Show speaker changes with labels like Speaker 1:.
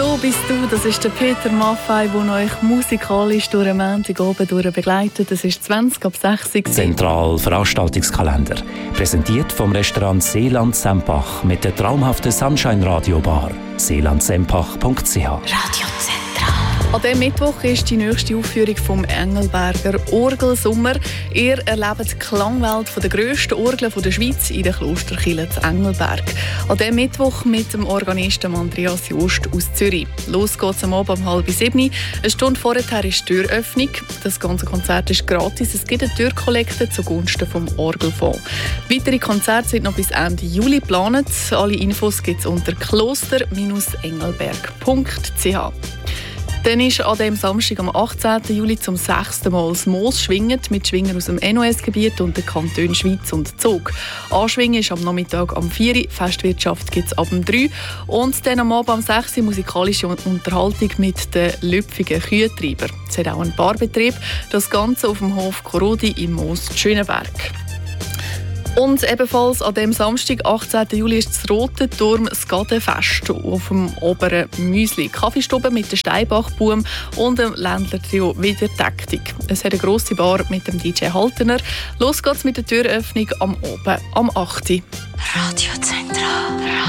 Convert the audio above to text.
Speaker 1: So bist du, das ist der Peter Maffay, der euch musikalisch durch den Montagabend begleitet. Das ist 20 ab 6 Uhr.
Speaker 2: Zentral Veranstaltungskalender. Präsentiert vom Restaurant Seeland Sempach mit der traumhaften Sunshine Radio Bar. seelandsempach.ch.
Speaker 1: Radio Zentral. An diesem Mittwoch ist die nächste Aufführung vom Engelberger Orgelsommer. Ihr erlebt die Klangwelt der grössten Orgeln der Schweiz in der Klosterkirche zu Engelberg. An diesem Mittwoch mit dem Organisten Andreas Jost aus Zürich. Los geht's am Abend um 6:30. Eine Stunde vorher ist die Türöffnung. Das ganze Konzert ist gratis. Es gibt eine Türkollekte zugunsten vom Orgelfonds. Weitere Konzerte sind noch bis Ende Juli geplant. Alle Infos gibt es unter kloster-engelberg.ch. Dann ist an dem Samstag, am 18. Juli, zum 6. Mal das Moos schwingend mit Schwingern aus dem NOS-Gebiet und den Kantonen Schweiz und Zug. Anschwingen ist am Nachmittag am 4 Uhr, Festwirtschaft gibt es ab dem 3 und dann am Abend am 6 Uhr musikalische Unterhaltung mit den lüpfigen Kühtreiber. Es hat auch einen Barbetrieb, das Ganze auf dem Hof Korodi im Moos Schöneberg. Und ebenfalls an dem Samstag, 18. Juli, ist das Rote Turm Skadenfest auf dem oberen Müsli. Kaffeestube mit dem Steinbachbaum und dem Ländler-Trio Wiedertaktik. Es hat eine grosse Bar mit dem DJ Haltener. Los geht's mit der Türöffnung am 8.
Speaker 3: Radio Zentral.